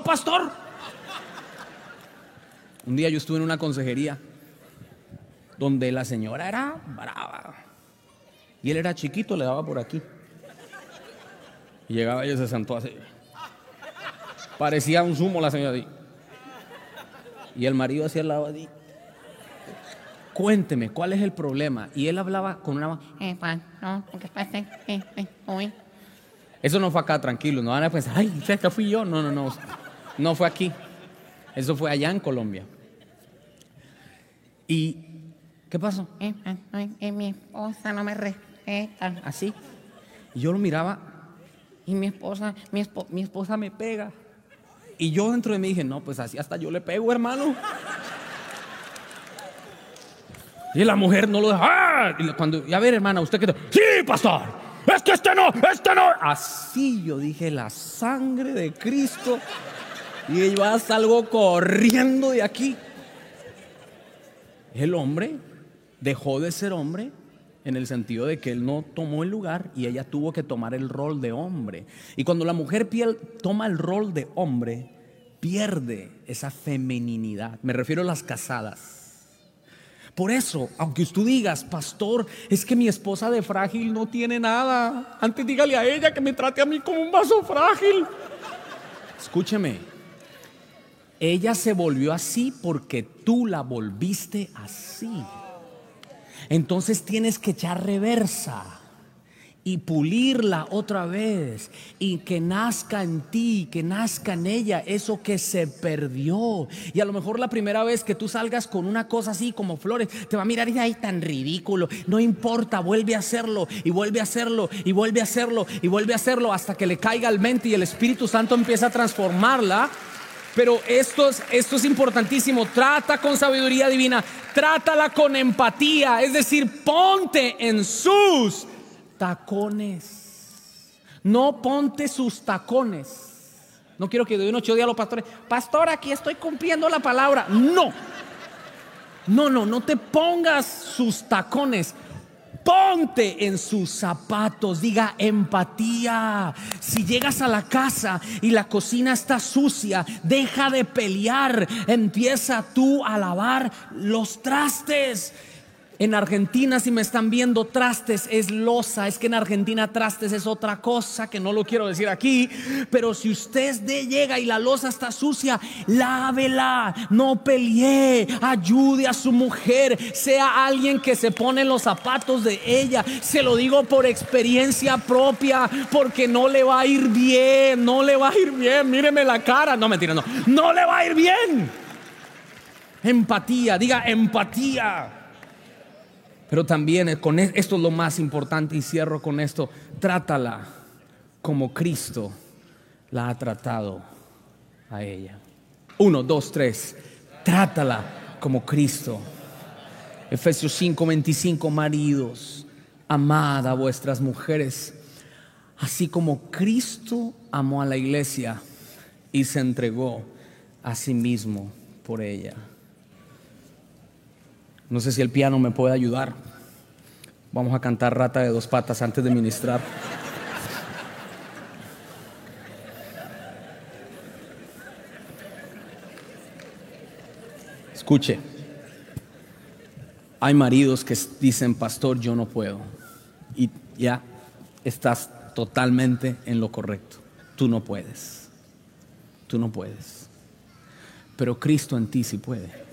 pastor. Un día yo estuve en una consejería donde la señora era brava y él era chiquito, le daba por aquí. Y llegaba ella y se sentó así. Parecía un sumo la señora así. Y el marido hacia el lado así. Cuénteme, ¿cuál es el problema? Y él hablaba con una voz. Eso no fue acá, tranquilo. No van a pensar, ay, esta fui yo. No. No fue aquí. Eso fue allá en Colombia. ¿Y qué pasó? Mi esposa no me respeta. Así. Y yo lo miraba y mi esposa me pega. Y yo dentro de mí dije, no, pues así hasta yo le pego, hermano. Y la mujer no lo deja. ¡Ah! Y cuando, a ver, hermana, ¿usted qué? Sí, pastor. Es que este no. Así yo dije, la sangre de Cristo. Y yo salgo corriendo de aquí. El hombre dejó de ser hombre en el sentido de que él no tomó el lugar y ella tuvo que tomar el rol de hombre. Y cuando la mujer toma el rol de hombre, pierde esa femeninidad. Me refiero a las casadas. Por eso, aunque tú digas, pastor, es que mi esposa de frágil no tiene nada, antes dígale a ella que me trate a mí como un vaso frágil. Escúcheme, ella se volvió así porque tú la volviste así. Entonces tienes que echar reversa y pulirla otra vez y que nazca en ti, que nazca en ella eso que se perdió. Y a lo mejor la primera vez que tú salgas con una cosa así como flores, te va a mirar y ay, tan ridículo. No importa, vuelve a hacerlo y vuelve a hacerlo y vuelve a hacerlo y vuelve a hacerlo hasta que le caiga al mente y el Espíritu Santo empieza a transformarla. Pero esto es importantísimo. Trata con sabiduría divina, trátala con empatía, es decir, ponte en sus tacones. No ponte sus tacones. No quiero que de un 8 días los pastores, pastor, aquí estoy cumpliendo la palabra. No te pongas sus tacones. Ponte en sus zapatos. Diga empatía. Si llegas a la casa y la cocina está sucia, deja de pelear. Empieza tú a lavar los trastes. En Argentina, si me están viendo, trastes es loza. Es que en Argentina trastes es otra cosa que no lo quiero decir aquí. Pero si usted llega y la loza está sucia, lávela, no pelee, ayude a su mujer, sea alguien que se pone en los zapatos de ella. Se lo digo por experiencia propia, porque no le va a ir bien, míreme la cara, no mentira, no le va a ir bien. Empatía, diga empatía. Pero también con esto es lo más importante y cierro con esto. Trátala como Cristo la ha tratado a ella. 1, 2, 3. Trátala como Cristo. Efesios 5:25. Maridos, amad a vuestras mujeres, así como Cristo amó a la iglesia y se entregó a sí mismo por ella. No sé si el piano me puede ayudar. Vamos a cantar Rata de dos patas antes de ministrar. Escuche. Hay maridos que dicen, pastor, yo no puedo. Y ya estás totalmente en lo correcto. Tú no puedes. Pero Cristo en ti sí puede.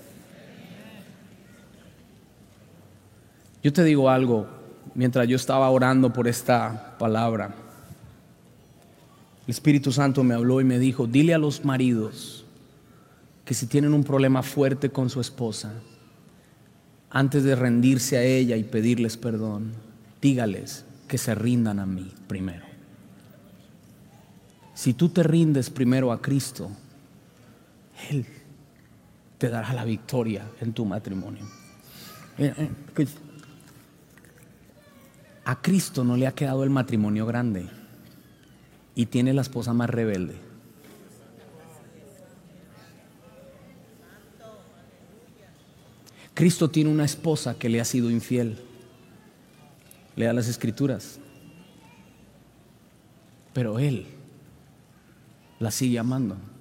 Yo te digo algo, mientras yo estaba orando por esta palabra, el Espíritu Santo me habló y me dijo, dile a los maridos que si tienen un problema fuerte con su esposa, antes de rendirse a ella y pedirles perdón, dígales que se rindan a mí primero. Si tú te rindes primero a Cristo, Él te dará la victoria en tu matrimonio. A Cristo no le ha quedado el matrimonio grande y tiene la esposa más rebelde. Cristo tiene una esposa que le ha sido infiel. Lea las Escrituras. Pero Él la sigue amando.